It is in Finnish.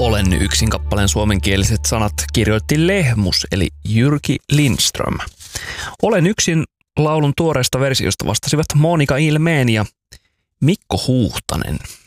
Olen yksin kappaleen suomenkieliset sanat kirjoitti Lehmus eli Jyrki Lindström. Olen yksin laulun tuoreesta versiosta vastasivat Monika Ilmeen ja Mikko Huuhtanen.